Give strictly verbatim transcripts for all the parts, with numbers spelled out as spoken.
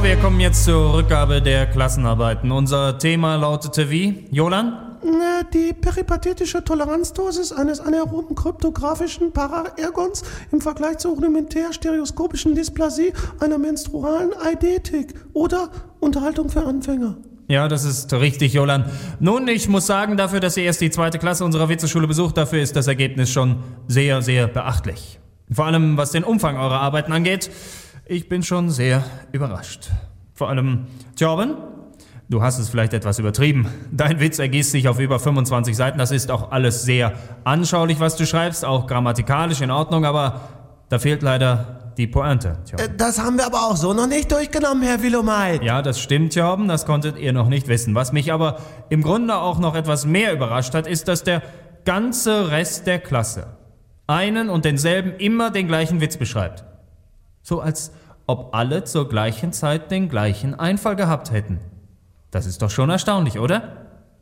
wir kommen jetzt zur Rückgabe der Klassenarbeiten. Unser Thema lautete wie? Jolan? Die peripatetische Toleranzdosis eines anaeroben kryptographischen Paraergons im Vergleich zur rudimentär-stereoskopischen Dysplasie einer menstrualen Eidetik oder Unterhaltung für Anfänger. Ja, das ist richtig, Jolan. Nun, ich muss sagen, dafür, dass ihr erst die zweite Klasse unserer Witzeschule besucht, dafür ist das Ergebnis schon sehr, sehr beachtlich. Vor allem, was den Umfang eurer Arbeiten angeht, ich bin schon sehr überrascht. Vor allem, Torben? Du hast es vielleicht etwas übertrieben. Dein Witz ergießt sich auf über fünfundzwanzig Seiten. Das ist auch alles sehr anschaulich, was du schreibst, auch grammatikalisch in Ordnung, aber da fehlt leider die Pointe. Äh, das haben wir aber auch so noch nicht durchgenommen, Herr Willomait. Ja, das stimmt, Torben, das konntet ihr noch nicht wissen. Was mich aber im Grunde auch noch etwas mehr überrascht hat, ist, dass der ganze Rest der Klasse einen und denselben immer den gleichen Witz beschreibt. So als ob alle zur gleichen Zeit den gleichen Einfall gehabt hätten. Das ist doch schon erstaunlich, oder?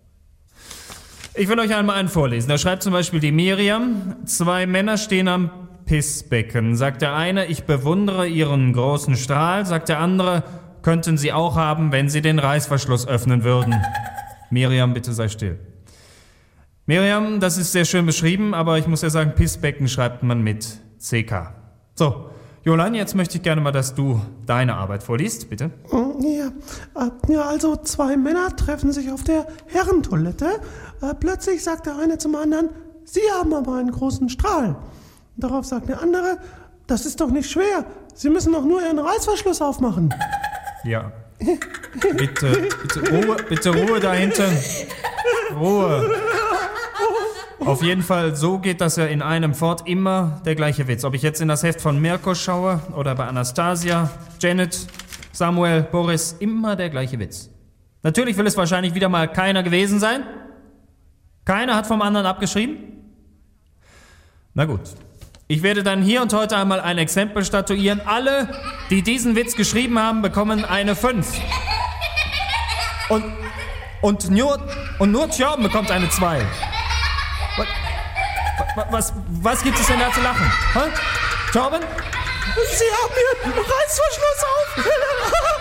Ich will euch einmal einen vorlesen. Da schreibt zum Beispiel die Miriam: Zwei Männer stehen am Pissbecken. Sagt der eine, ich bewundere ihren großen Strahl. Sagt der andere, könnten sie auch haben, wenn sie den Reißverschluss öffnen würden. Miriam, bitte sei still. Miriam, das ist sehr schön beschrieben, aber ich muss ja sagen, Pissbecken schreibt man mit C K. So, Jolan, jetzt möchte ich gerne mal, dass du deine Arbeit vorliest, bitte. Ja, ja, also zwei Männer treffen sich auf der Herrentoilette. Plötzlich sagt der eine zum anderen, Sie haben aber einen großen Strahl. Darauf sagt der andere, das ist doch nicht schwer. Sie müssen doch nur Ihren Reißverschluss aufmachen. Ja. Bitte, bitte Ruhe, bitte Ruhe da hinten. Ruhe. Auf jeden Fall, so geht das ja in einem fort, immer der gleiche Witz. Ob ich jetzt in das Heft von Mirko schaue oder bei Anastasia, Janet, Samuel, Boris, immer der gleiche Witz. Natürlich will es wahrscheinlich wieder mal keiner gewesen sein. Keiner hat vom anderen abgeschrieben. Na gut, ich werde dann hier und heute einmal ein Exempel statuieren. Alle, die diesen Witz geschrieben haben, bekommen eine fünf. Und, und nur, und nur Torben bekommt eine zwei. Was, was, was gibt es denn da zu lachen? Hä? Torben? Sie haben Ihren Reißverschluss auf!